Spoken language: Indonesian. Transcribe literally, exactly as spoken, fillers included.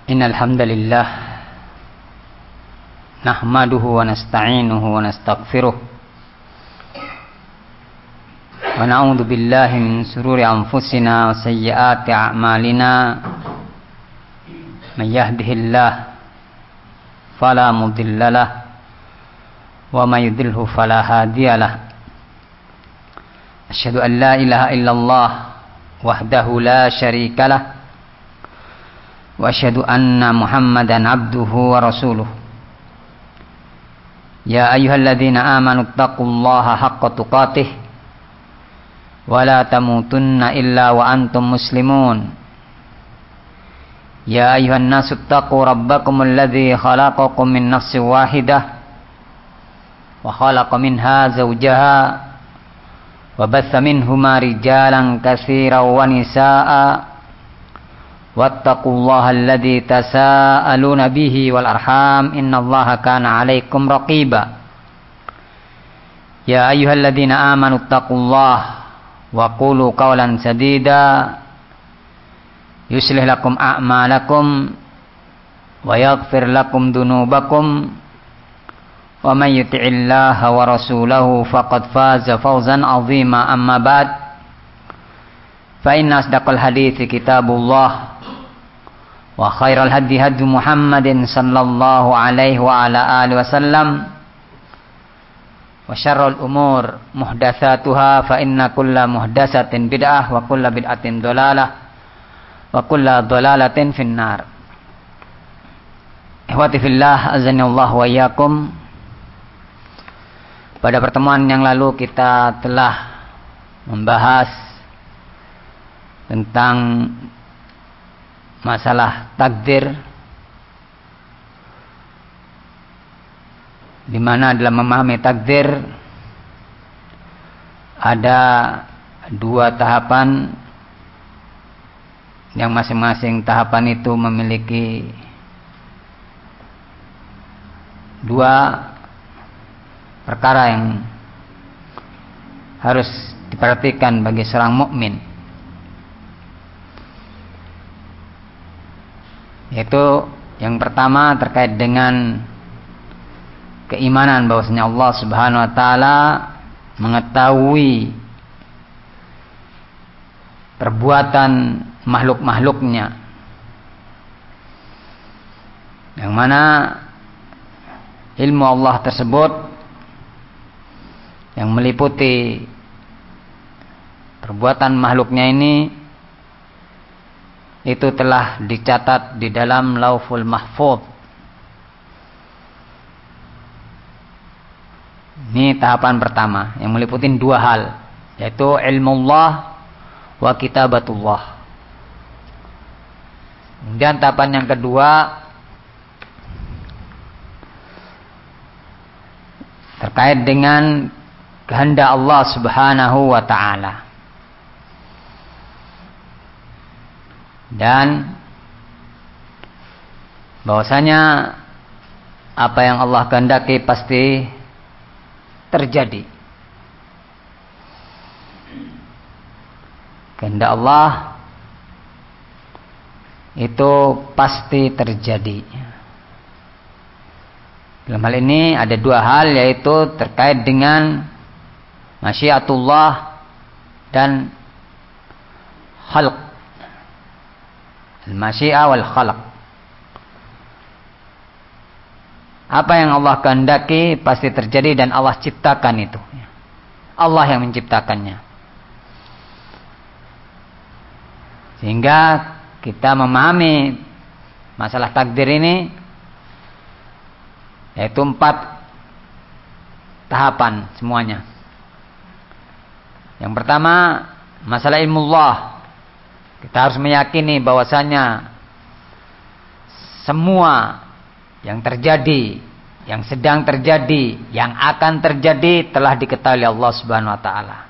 Innal hamdalillah nahmaduhu wa nasta'inuhu wa nastaghfiruh wa na'udzu billahi min shururi anfusina wa sayyiati a'malina may yahdihillahu fala mudhillalah wa may yudlilhu fala hadiyalah. Asyhadu an la ilaha illallah wahdahu la syarikalah wa asyhadu anna Muhammadan abduhu wa rasuluh. Ya ayyuhalladzina amanu taqullaha haqqa tuqatih wa la tamutunna illa wa antum muslimun. Ya ayyuhan nasu taqu rabbakumul ladzi khalaqakum min nafsin wahidah wa khalaqa minha zawjaha wa batha minhuma rijalan katsiran wa nisaa'a wattaqullaha alladzi tasaaluna bihi wal arham innallaha kana 'alaikum raqiba. Ya ayyuhalladzina amanu taqullaha wa qulu qawlan sadida yuslih lakum a'malakum wa yaghfir lakum dunubakum wa man yuti'illaha wa rasulahu faqad faza fawzan 'azima. Amma ba'd, fa inna asdaqal hadithi kitabullah wa khairal hadi hadi Muhammadin sallallahu alaihi wa ala alihi wasallam wa syarrul umur muhdatsatuha fa inna kulla muhdatsatin bid'ah wa kulla bid'atin dhalalah wa kulla dhalalatin finnar. Ikhwati fillah, azani Allah wa iyyakum. Pada pertemuan yang lalu kita telah membahas tentang masalah takdir, di mana dalam memahami takdir ada dua tahapan, yang masing-masing tahapan itu memiliki dua perkara yang harus diperhatikan bagi seorang mukmin, yaitu yang pertama terkait dengan keimanan bahwasanya Allah Subhanahu wa taala mengetahui perbuatan makhluk-makhluknya, yang mana ilmu Allah tersebut yang meliputi perbuatan makhluknya ini itu telah dicatat di dalam Lauhul Mahfuz. Ini tahapan pertama yang meliputi dua hal, yaitu ilmu Allah wa kitabatullah. Kemudian tahapan yang kedua terkait dengan kehendak Allah Subhanahu wa ta'ala, dan bahwasanya apa yang Allah kehendaki pasti terjadi. Kehendak Allah itu pasti terjadi. Dalam hal ini ada dua hal, yaitu terkait dengan masyiatullah dan khalq, al-masyiah wal khalq. Apa yang Allah kehendaki pasti terjadi dan Allah ciptakan itu. Allah yang menciptakannya. Sehingga kita memahami masalah takdir ini, yaitu empat tahapan semuanya. Yang pertama, masalah ilmu Allah. Kita harus meyakini bahwasanya semua yang terjadi, yang sedang terjadi, yang akan terjadi telah diketahui Allah Subhanahu wa taala.